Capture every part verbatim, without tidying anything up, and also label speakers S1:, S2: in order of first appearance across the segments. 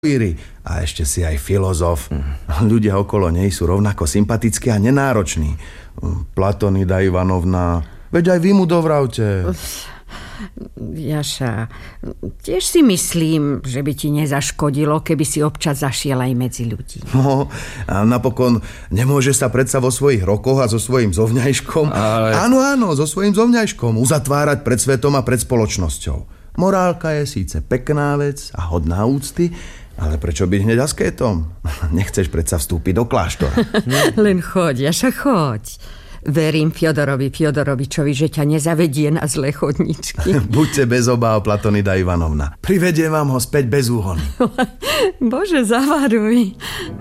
S1: A ešte si aj filozof. Ľudia okolo nej sú rovnako sympatickí a nenároční. Platonida Ivanovna, veď aj vy mu dovravte.
S2: Jaša, tiež si myslím, že by ti nezaškodilo, keby si občas zašiel aj medzi ľudí.
S1: No, a napokon nemôže sa predsa vo svojich rokoch a so svojím zovňajškom, ale... áno, áno, so svojím zovňajškom uzatvárať pred svetom a pred spoločnosťou. Morálka je síce pekná vec a hodná úcty, ale prečo byť hneď askétom? Nechceš predsa vstúpiť do kláštora.
S2: Len choď, Jaša, choď. Verím Fiodorovi Fiodorovičovi, že ťa nezavedie na zlé chodničky.
S1: Buďte bez obáv, Platonida Ivanovna. Privediem vám ho späť bez úhony.
S2: Bože, zavaruj.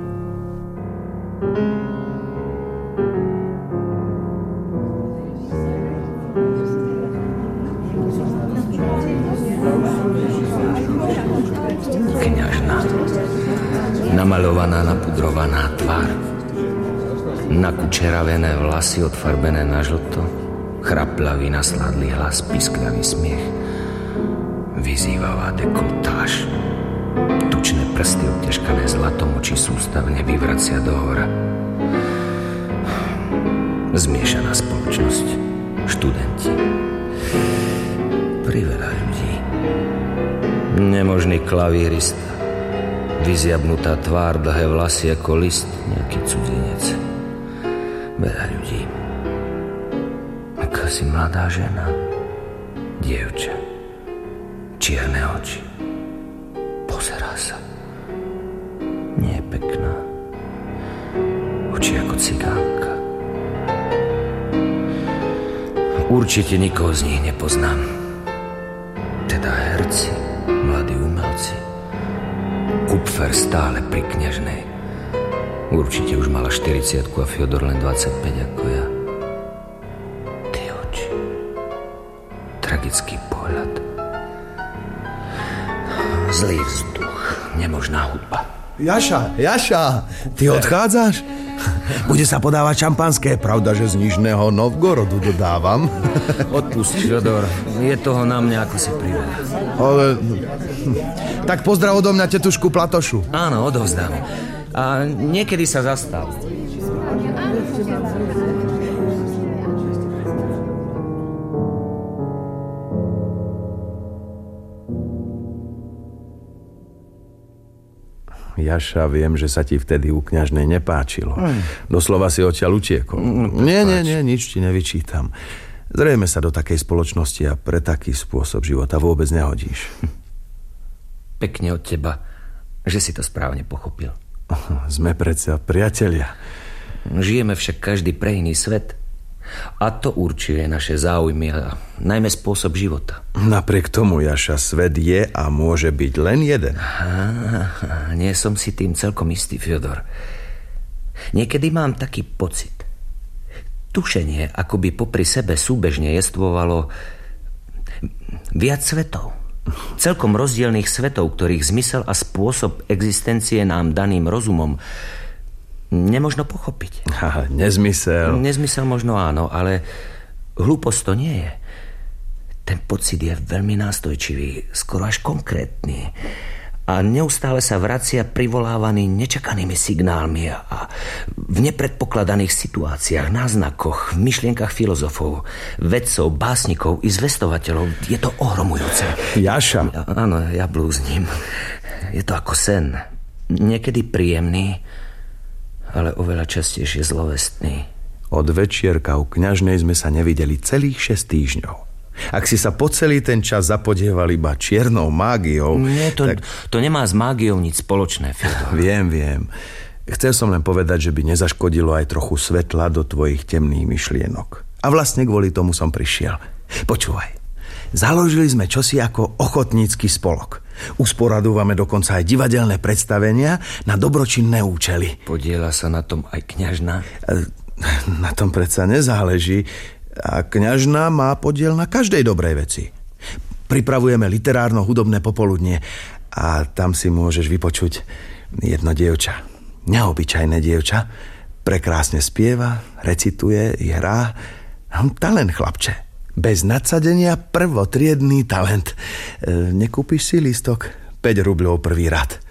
S3: Kňažna, namalovaná, napudrovaná tvár, nakučeravené vlasy odfarbené na žlto, chraplavý nasladlý hlas, piskľavý smiech, vyzývavá dekoltáž, tučné prsty obťažkané zlatom, oči sústavne vyvracia dohora. Zmiešaná spoločnosť, študenti, priveľa ľudí, nemožný klavírista, vyziabnutá tvár, dlhé vlasy ako list, nejaký cudzinec. Veľa ľudí. Aká si mladá žena, dievča, čierne oči. Pozerá sa. Nie je pekná. Oči ako cigánka. Určite nikoho z nich nepoznám. Teda herci, mladí umelci. Kupfer stále pri kňažnej. Určite už mala štyridsiatku a Fiodor len dvadsaťpäť ako ja. Tie oči. Tragický pohľad. Zlý vzduch. Nemožná hudba.
S1: Jaša, Jaša, ty odchádzaš? Bude sa podávať šampanské. Pravda, že z Nižného Novgorodu dodávam.
S3: Odpust, Fiodor. Je toho na mňa, ako si priveľa.
S1: Ale... Tak pozdrav odo mňa tetušku Platošu.
S3: Áno, odovzdám. A niekedy sa zastav.
S1: Jaša, viem, že sa ti vtedy u kňažnej nepáčilo. Doslova si odtiaľ utiekol. Nie, nie, nie, nič ti nevyčítam. Zrejme sa do takej spoločnosti a pre taký spôsob života vôbec nehodíš.
S3: Pekne od teba, že si to správne pochopil.
S1: Sme predsa priatelia.
S3: Žijeme však každý pre iný svet. A to určuje naše záujmy a najmä spôsob života.
S1: Napriek tomu, Jaša, svet je a môže byť len jeden.
S3: Á, nie som si tým celkom istý, Fiodor. Niekedy mám taký pocit. Tušenie, ako by popri sebe súbežne jestvovalo viac svetov. Celkom rozdielných svetov, ktorých zmysel a spôsob existencie nám daným rozumom nemožno pochopiť.
S1: Ha, nezmysel.
S3: Nezmysel možno áno, ale hlúposť to nie je. Ten pocit je veľmi nástojčivý, skoro až konkrétny. A neustále sa vracia privolávaný nečakanými signálmi a v nepredpokladaných situáciách, náznakoch, v myšlienkach filozofov, vedcov, básnikov i zvestovateľov. Je to ohromujúce.
S1: Jaša.
S3: Ja, áno, ja blúzním. Je to ako sen. Niekedy príjemný, ale oveľa častejšie zlovestný.
S1: Od večierka u kňažnej sme sa nevideli celých šesť týždňov. Ak si sa po celý ten čas zapodieval iba čiernou mágiou...
S3: Nie, to,
S1: tak...
S3: to nemá s mágiou nič spoločné, Fiodor.
S1: Viem, viem. Chcel som len povedať, že by nezaškodilo aj trochu svetla do tvojich temných myšlienok. A vlastne kvôli tomu som prišiel. Počúvaj. Založili sme čosi ako ochotnícky spolok. Usporadúvame dokonca aj divadelné predstavenia na dobročinné účely.
S3: Podieľa sa na tom aj kňažna?
S1: Na tom predsa nezáleží. A kňažna má podiel na každej dobrej veci. Pripravujeme literárno-hudobné popoludnie a tam si môžeš vypočuť jedno dievča. Neobyčajné dievča. Prekrásne spieva, recituje i hrá. Talent, chlapče. Bez nadsadenia prvotriedný talent. E, nekúpiš si lístok? päť rubľov prvý rad.